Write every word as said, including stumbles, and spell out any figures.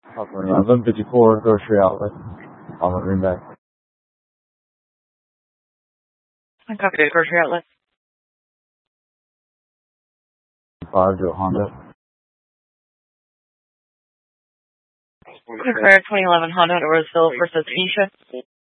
eleven fifty-four Grocery Outlet, Alma Green Bay. I copy the Grocery Outlet. Five to a Honda. Quick Fire twenty eleven Honda to Roseville versus Anisha.